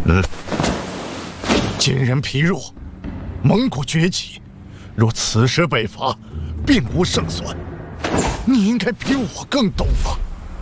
今人疲弱，蒙古崛起，若此时北伐，并无胜算。你应该比我更懂啊！